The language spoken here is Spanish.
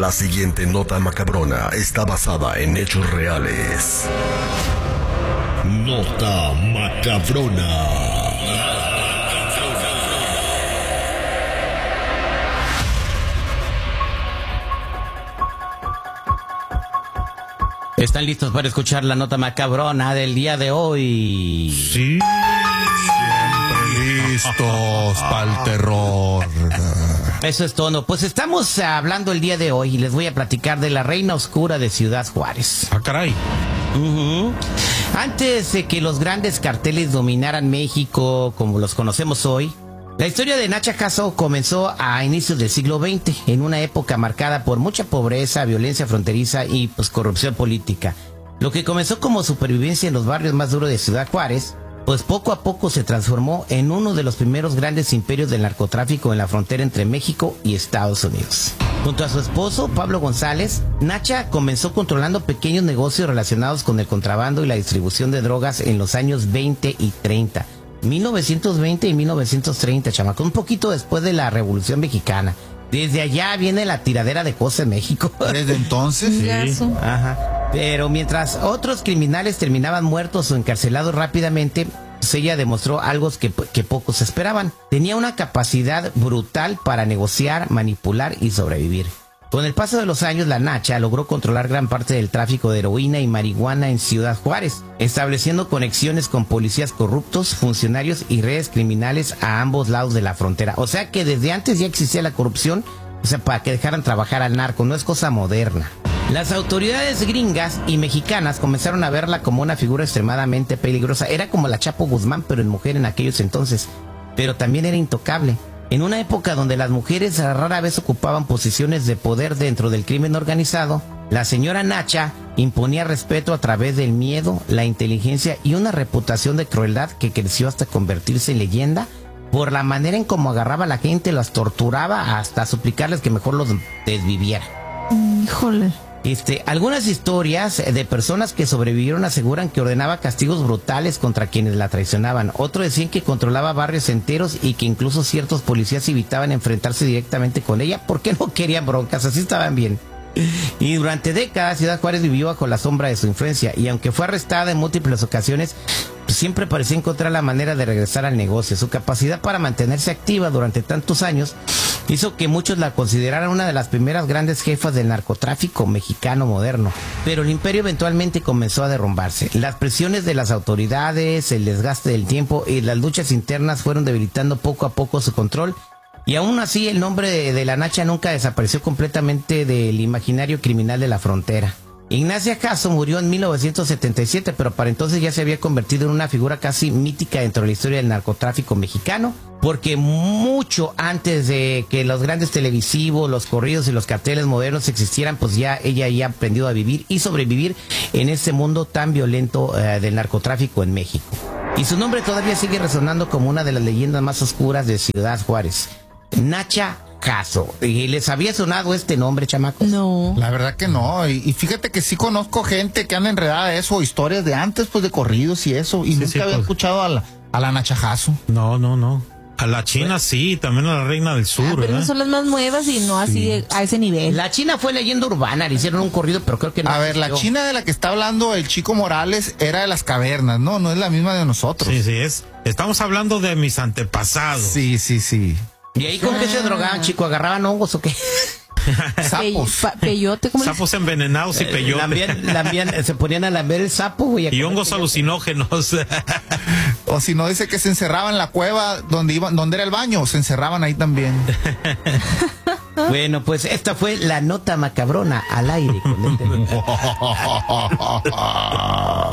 La siguiente nota macabrona está basada en hechos reales. Nota macabrona. ¿Están listos para escuchar la nota macabrona del día de hoy? Sí, siempre listos para el terror. Eso es todo. Pues estamos hablando el día de hoy y les voy a platicar de la reina oscura de Ciudad Juárez. Ah, caray. Antes de que los grandes carteles dominaran México como los conocemos hoy, la historia de Nacha Jasso comenzó a inicios del siglo XX, en una época marcada por mucha pobreza, violencia fronteriza y corrupción política. Lo que comenzó como supervivencia en los barrios más duros de Ciudad Juárez, pues poco a poco se transformó en uno de los primeros grandes imperios del narcotráfico en la frontera entre México y Estados Unidos. Junto a su esposo, Pablo González, Nacha comenzó controlando pequeños negocios relacionados con el contrabando y la distribución de drogas en los años 20 y 30. 1920 y 1930, chamaco, un poquito después de la Revolución Mexicana. Desde allá viene la tiradera de cosas en México. Desde entonces, sí. Ajá. Pero mientras otros criminales terminaban muertos o encarcelados rápidamente, pues ella demostró algo que pocos esperaban. Tenía una capacidad brutal para negociar, manipular y sobrevivir. Con el paso de los años, la Nacha logró controlar gran parte del tráfico de heroína y marihuana en Ciudad Juárez, estableciendo conexiones con policías corruptos, funcionarios y redes criminales a ambos lados de la frontera. O sea que desde antes ya existía la corrupción, o sea, para que dejaran trabajar al narco, no es cosa moderna. Las autoridades gringas y mexicanas comenzaron a verla como una figura extremadamente peligrosa. Era como la Chapo Guzmán, pero en mujer en aquellos entonces. Pero también era intocable. En una época donde las mujeres rara vez ocupaban posiciones de poder dentro del crimen organizado, la señora Nacha imponía respeto a través del miedo, la inteligencia y una reputación de crueldad que creció hasta convertirse en leyenda por la manera en cómo agarraba a la gente, las torturaba hasta suplicarles que mejor los desviviera. Híjole. Algunas historias de personas que sobrevivieron aseguran que ordenaba castigos brutales contra quienes la traicionaban. Otros decían que controlaba barrios enteros y que incluso ciertos policías evitaban enfrentarse directamente con ella porque no querían broncas, así estaban bien. Y durante décadas Ciudad Juárez vivió bajo la sombra de su influencia y aunque fue arrestada en múltiples ocasiones, pues siempre parecía encontrar la manera de regresar al negocio. Su capacidad para mantenerse activa durante tantos años hizo que muchos la consideraran una de las primeras grandes jefas del narcotráfico mexicano moderno. Pero el imperio eventualmente comenzó a derrumbarse. Las presiones de las autoridades, el desgaste del tiempo y las luchas internas fueron debilitando poco a poco su control. Y aún así el nombre de la Nacha nunca desapareció completamente del imaginario criminal de la frontera. Ignacia Jasso murió en 1977, pero para entonces ya se había convertido en una figura casi mítica dentro de la historia del narcotráfico mexicano, porque mucho antes de que los grandes televisivos, los corridos y los carteles modernos existieran, pues ya ella ya aprendió a vivir y sobrevivir en este mundo tan violento del narcotráfico en México. Y su nombre todavía sigue resonando como una de las leyendas más oscuras de Ciudad Juárez. Nacha Jasso. ¿Y les había sonado este nombre, chamacos? No. La verdad que no. Y fíjate que sí conozco gente que anda enredada eso, historias de antes, pues de corridos y eso. Y nunca había escuchado a la Nacha Jasso. No. A la China sí, también a la Reina del Sur, pero ¿verdad? son las más nuevas y no así a ese nivel. La China fue leyenda urbana, le hicieron un corrido, pero creo que no. A ver, la China de la que está hablando el Chico Morales era de las cavernas, no es la misma de nosotros. Sí, estamos hablando de mis antepasados. Sí. ¿Y ahí con qué se drogaban, chico? ¿Agarraban hongos o qué? Sapos. Peyote, ¿cómo Sapos envenenados y peyote. Se ponían a lamber el sapo, güey. Y hongos alucinógenos. O si no, dice que se encerraban en la cueva donde era el baño, se encerraban ahí también. Bueno, pues esta fue la nota macabrona al aire.